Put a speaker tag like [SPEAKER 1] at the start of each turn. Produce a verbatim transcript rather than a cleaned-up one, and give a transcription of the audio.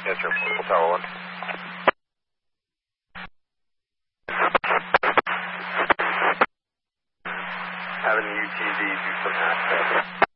[SPEAKER 1] Yes, sir. Full Tower one. Having U T V do some access.